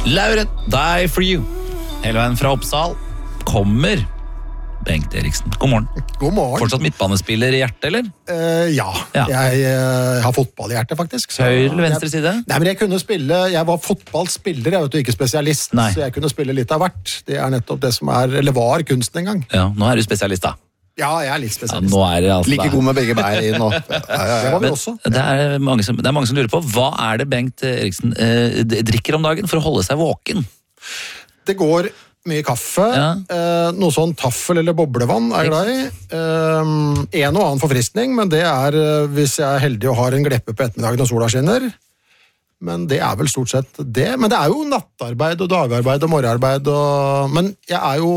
Lauren, Die For You. Hele veien fra Oppsal kommer Bengt Eriksen. God morgen. God morgen. Fortsatt midtbanespiller i hjertet, eller? Ja. Jeg har fotball i hjertet, faktisk. Høyre eller venstre side? Nei, men jeg kunne spille, jeg var fotballspiller, jeg vet jo, ikke spesialist, Nei. så jeg kunne spille litt av hvert. Det er nettopp det som er, eller var kunsten en gang. Ja, nå er du spesialist da. Ja, jeg er litt Ja, spesialist. nå er det altså... Like god med begge bein nå. Det var vi Men også. det er mange som lurer på, hva er det Bengt Eriksen drikker om dagen for å holde seg våken? Det går mye kaffe, Ja. noe sånn taffel eller boblevann er jeg glad i. En og annen forfriskning, men det er hvis jeg er heldig og har en gleppe på ettermiddagen og sola skinner. Men det er vel stort sett det. Men det er jo nattarbeid og dagarbeid og morgenarbeid. Men jeg er jo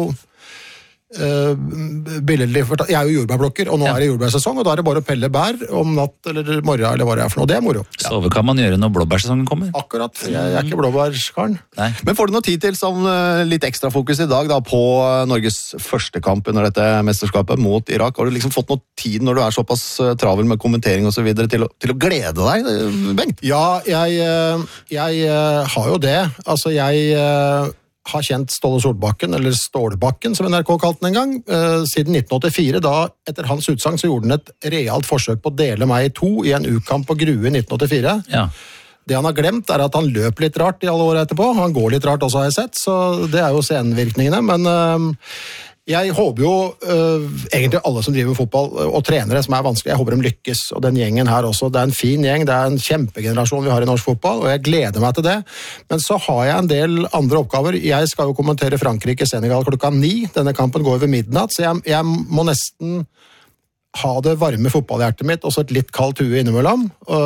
billedlig fortalt. Jeg er jo jordbærplukker, og nå er det jordbærsesong, og da er det bare å pelle bær om natt eller morgen eller hva det er for noe. Det er moro. Sove kan man gjøre når blåbærsesongen kommer. Akkurat, for jeg er ikke blåbærskaren. Nei. Men får du noe tid til som litt ekstra fokus i dag da, på Norges første kamp under dette mesterskapet mot Irak? Har du liksom fått noe tid når du er såpass travel med kommentering og så videre til å glede deg, Bengt? Ja, jeg har jo det. Altså, jeg har kjent Ståle Solbakken, eller Stålbakken, som NRK kalte den en gang, siden 1984. Da, etter hans utsagn, så gjorde han et realt forsøk på å dele meg i to i en ukamp på Grue i 1984. Ja. Det han har glemt er at han løp litt rart i alle år etterpå. Han går litt rart også, har jeg sett, så det er jo senvirkningene. Men jeg håper jo egentlig alle som driver med fotball og trenere som er vanskelig, jeg håper de lykkes, og den gjengen her også. Det er en fin gjeng, det er en kjempegenerasjon vi har i norsk fotball, og jeg gleder meg til det. Men så har jeg en del andre oppgaver. Jeg skal jo kommentere Frankrike-Senegal klokka 9. Denne kampen går over midnatt, så jeg må nesten ha det varme fotballhjertet mitt, og så et litt kaldt hue innimellom.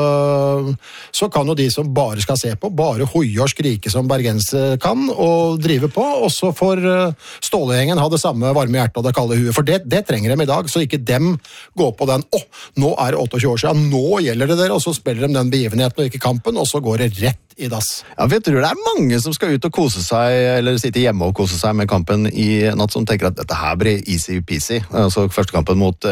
Så kan jo de som bare skal se på, bare hoie og skrike som bergenser kan, og drive på, og så får Stålegjengen ha det samme varme hjertet og det kalde huet, for det trenger de i dag, så ikke dem går på den, nå er det 28 år siden, nå gjelder det dere, og så spiller de den begivenheten og ikke kampen, og så går det rett i dass. Ja, for jeg tror det er mange som skal ut og kose seg, eller sitte hjemme og kose seg med kampen i natt, som tenker at dette her blir easy-peasy. Altså første kampen mot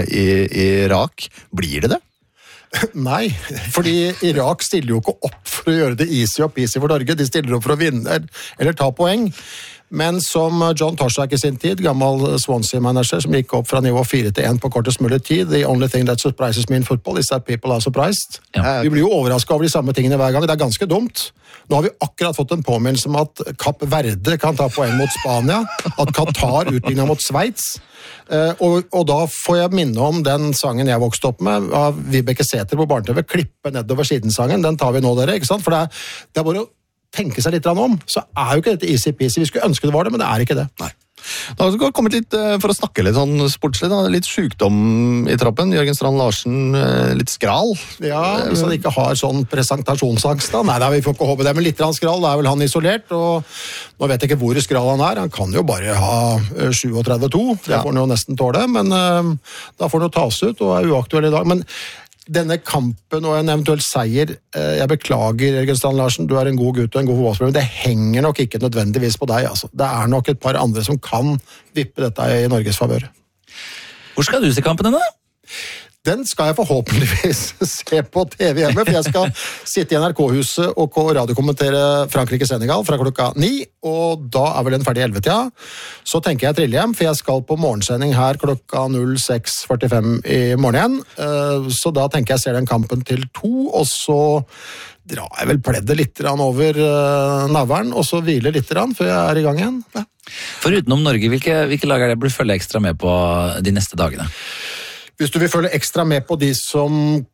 Irak. Blir det det? Nei, fordi Irak stiller jo ikke opp for å gjøre det easy og peasy for Norge. De stiller opp for å vinne eller ta poeng. Men som John Toshak i sin tid, gammel Swansea-manager, som gikk opp fra nivå 4 til 1 på kortest mulig tid, the only thing that surprises me in football is that people are surprised. Ja. Vi blir jo overrasket over de samme tingene hver gang. Det er ganske dumt. Nå har vi akkurat fått en påminnelse om at Kapp Verde kan ta poeng mot Spania, at Qatar utlignet mot Sveits, og da får jeg minne om den sangen jeg vokste opp med, av Vibeke Sæther på Barne-TV, Klippe nedover siden-sangen. Den tar vi nå, dere, ikke sant? For det er bare å tenke seg litt om, så er jo ikke dette easy-peasy. Vi skulle ønske det var det, men det er ikke det. Nei. Da har vi kommet litt, for å snakke litt sånn sportslig, da, litt sykdom i troppen. Jørgen Strand Larsen, litt skral. Ja, hvis han ikke har sånn presentasjonsangst da. Nei, vi får ikke håpe det, men litt skral, da er vel han isolert, og nå vet jeg ikke hvor skral han er. Han kan jo bare ha 37,2, det får han jo nesten tåle, men da får han jo tas ut, og er uaktuell i dag. Men denne kampen og en eventuell seier, jeg beklager Jørgen Strand Larsen, du er en god gutt og en god fotballspiller, men det henger nok ikke nødvendigvis på deg. Altså. Det er nok et par andre som kan vippe dette i Norges favør. Hvor skal du se kampen da? Den skal jeg forhåpentligvis se på TV hjemme, for jeg skal sitte i NRK-huset og radiokommentere Frankrike-Senegal fra klokka 9, og da er vel den ferdig 11-tida. Så tenker jeg trille hjem, for jeg skal på morgensending her klokka 06:45 i morgen igjen. Så da tenker jeg ser den kampen til 2, og så drar jeg vel pleddet litt over navlen, og så hviler litt før jeg er i gang igjen. Ja. For utenom Norge, hvilke lag er det burde følge ekstra med på de neste dagene? Hvis du vil følge ekstra med på de som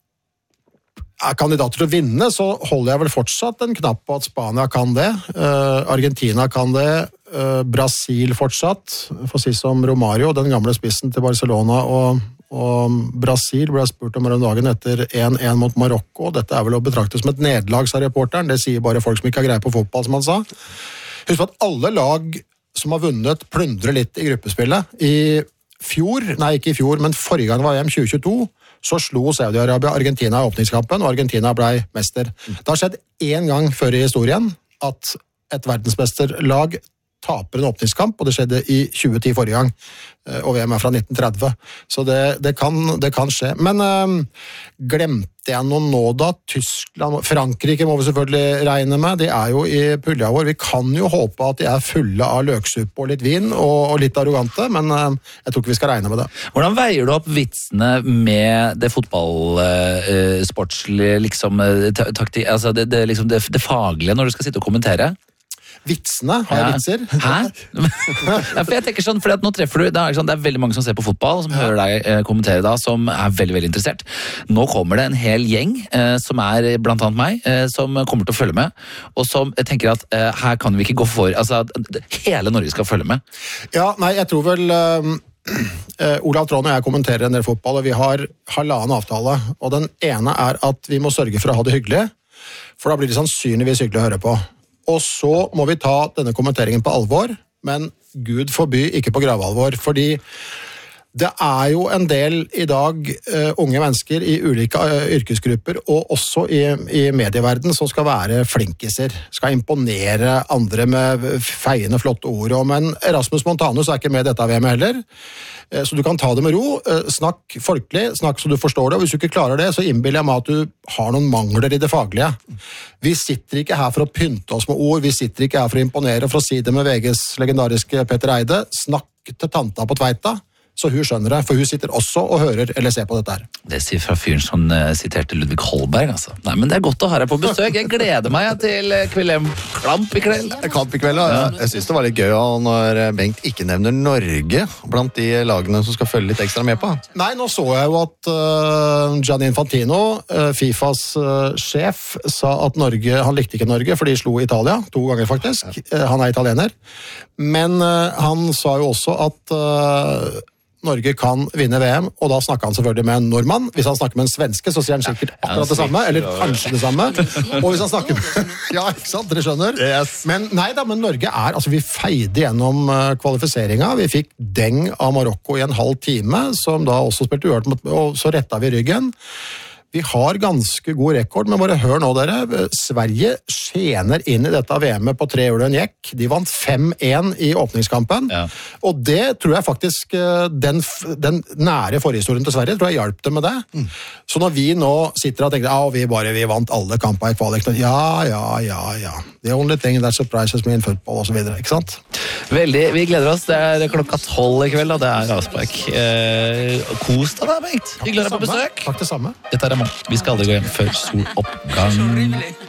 er kandidater til å vinne, så holder jeg vel fortsatt en knapp på at Spania kan det, Argentina kan det, Brasil fortsatt, for å si som Romario, den gamle spissen til Barcelona, og Brasil ble spurt om dagen etter 1-1 mot Marokko. Dette er vel å betrakte som et nederlag, sa reporteren. Det sier bare folk som ikke har greie på fotball, som han sa. Husk på at alle lag som har vunnet plundrer litt i gruppespillet. Ikke i fjor, men forrige gang var EM 2022, så slo Saudi-Arabia Argentina i åpningskampen, og Argentina ble mester. Det har skjedd 1 gang før i historien at et verdensmesterlag taper en åpningskamp, og det skjedde i 2010 forrige gang, og VM fra 1930. Så det kan skje. Men glemte jeg noe nå da? Tyskland, Frankrike må vi selvfølgelig regne med. De jo i pulja vår. Vi kan jo håpe at de fulle av løksuppe og litt vin, og litt arrogante, men jeg tror ikke vi skal regne med det. Hvordan veier du opp vitsene med det fotballsportslige, liksom, altså det faglige når du skal sitte og kommentere? Vitsene? Har jeg vitser? Hæ? For jeg tenker sånn, fordi at nå treffer du, det veldig mange som ser på fotball, som hører deg kommentere da, som veldig, veldig interessert. Nå kommer det en hel gjeng, som blant annet meg, som kommer til å følge med, og som tenker at her kan vi ikke gå for, altså hele Norge skal følge med. Ja, nei, jeg tror vel... Olav Tråden og jeg kommenterer en del fotball, og vi har 1,5 avtale, og den ene at vi må sørge for å ha det hyggelig, for da blir det sannsynligvis hyggelig å høre på. Og så må vi ta denne kommenteringen på alvor, men Gud forby ikke på gravalvor, fordi det jo en del i dag unge mennesker i ulike yrkesgrupper, og også i medieverden, som skal være flinkiser, skal imponere andre med feiende flotte ord, men Erasmus Montanus ikke med dette VM heller, så du kan ta det med ro, snakk folkelig, snakk så du forstår det, og hvis du ikke klarer det, så innbiller jeg meg at du har noen mangler i det faglige. Vi sitter ikke her for å pynte oss med ord, vi sitter ikke her for å imponere, for å si det med VGs legendariske Petter Eide, snakk til tanta på Tveita, så hun skjønner det, for hun sitter også og hører eller ser på dette her. Det sier fra fyren som siterte Ludvig Holberg, altså. Nei, men det godt å ha deg på besøk. Jeg gleder meg til Klamp i kveld. Kamp i kveld, ja. Jeg synes det var litt gøy når Bengt ikke nevner Norge blant de lagene som skal følge litt ekstra med på. Nei, nå så jeg jo at Gianni Infantino, FIFAs sjef, sa at Norge, han likte ikke Norge, for de slo Italia 2 ganger faktisk. Han italiener. Men han sa jo også at Norge kan vinne VM, og da snakker han selvfølgelig med en nordmann. Hvis han snakker med en svenske, så sier han sikkert akkurat det samme, eller kanskje det samme. Og hvis han snakker med... Ja, ikke sant? Dere skjønner? Yes. Men Norge altså vi feide gjennom kvalifiseringa. Vi fikk deng av Marokko i en halv time, som da også spilte uavgjort, og så rettet vi ryggen. Vi har ganske god rekord, men bare hør nå dere, Sverige skjener inn i dette VM-et på 3 hjul og en jekk. De vant 5-1 i åpningskampen, og det tror jeg faktisk, den nære forhistorien til Sverige, tror jeg hjalp dem med det. Så når vi nå sitter og tenker, vi vant alle kamper i kvalik, ja. The only thing that surprises me in football, og så videre, ikke sant? Veldig, vi gleder oss, det klokka 12 i kveld, og det avspark. Kos deg da, Bengt. Hyggelig å være på besøk. Takk det samme. Dette Ramon. Vi skal aldri gå hjem før soloppgang.